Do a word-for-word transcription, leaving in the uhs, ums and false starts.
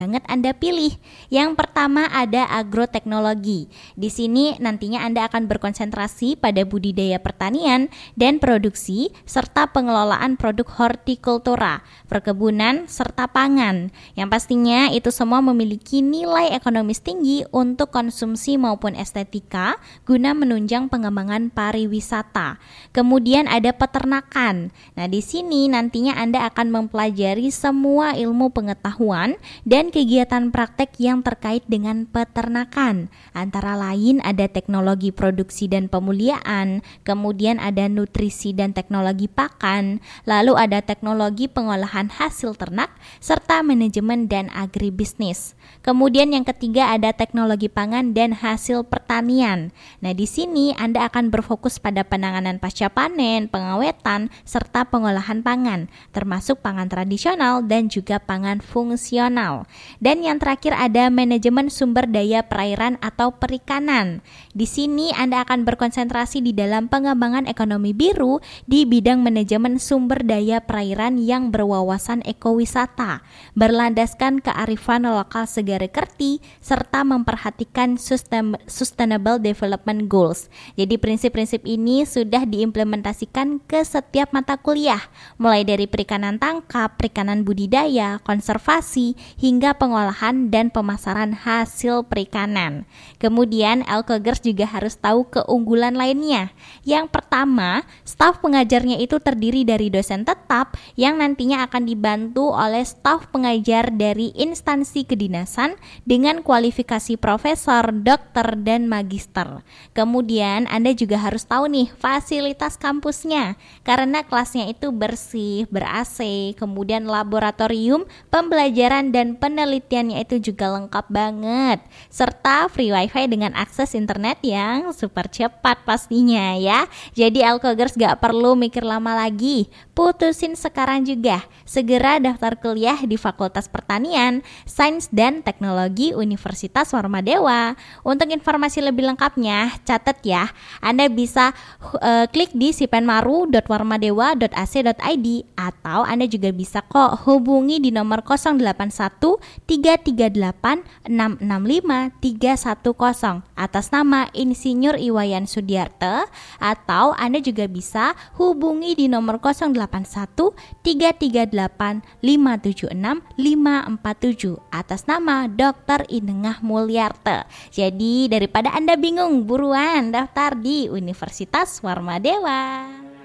banget Anda pilih. Yang pertama ada agroteknologi. Di sini nantinya Anda akan berkonsentrasi pada budidaya pertanian dan produksi serta pengelolaan produk hortikultura, perkebunan serta pangan. Yang pastinya itu semua memiliki nilai ekonomis tinggi untuk konsumsi maupun estetika guna menunjang pengembangan pariwisata. Kemudian ada peternakan. Nah, di sini nantinya Anda akan mempelajari semua ilmu pengetahuan dan kegiatan praktek yang terkait dengan peternakan. Antara lain ada teknologi produksi dan pemuliaan, kemudian ada nutrisi dan teknologi pakan, lalu ada teknologi pengolahan hasil ternak, serta manajemen dan agribisnis. Kemudian yang ketiga ada teknologi pangan dan hasil pertanian. Nah, di sini Anda akan berfokus pada penanganan pasca panen, pengawetan, serta pengolahan pangan, termasuk pangan tradisional dan juga pangan fungsional. Dan yang terakhir ada manajemen sumber daya perairan atau perikanan. Di sini Anda akan berkonsentrasi di dalam pengembangan ekonomi biru di bidang manajemen sumber daya perairan yang berwawasan ekowisata, berlandaskan kearifan lokal segara kerti, serta memperhatikan Sustainable Development Goals. Jadi prinsip-prinsip ini sudah diimplementasikan ke setiap mata kuliah, mulai dari perikanan tangkap, perikanan budidaya, konservasi, hingga pengolahan dan pemasaran hasil perikanan. Kemudian Elkogers juga harus tahu keunggulan lainnya. Yang pertama, staf pengajarnya itu terdiri dari dosen tetap yang nantinya akan dibantu oleh staf pengajar dari instansi kedinasan dengan kualifikasi profesor, dokter, dan magister. Kemudian Anda juga harus tahu nih fasilitas kampusnya, karena kelasnya itu bersih, ber-A C, kemudian laboratorium, pembelajaran dan penelitiannya itu juga lengkap banget, serta free wifi dengan akses internet yang super cepat pastinya ya. Jadi Elkogers gak perlu mikir lama lagi, putusin sekarang juga. Segera daftar kuliah di Fakultas Pertanian, Sains dan Teknologi Universitas Warmadewa. Untuk informasi lebih lengkapnya, catat ya, Anda bisa uh, klik di sipenmaru dot warmadewa dot a c dot i d atau Anda juga bisa kok hubungi di nomor nol delapan satu tiga tiga delapan enam enam lima tiga satu nol atas nama Insinyur Iwayan Sudiarte, atau Anda juga bisa hubungi di nomor nol delapan satu tiga tiga delapan lima tujuh enam lima empat tujuh atas nama Dokter Inengah Mulyarte. Jadi daripada Anda bingung, buruan daftar di Universitas Warmadewa.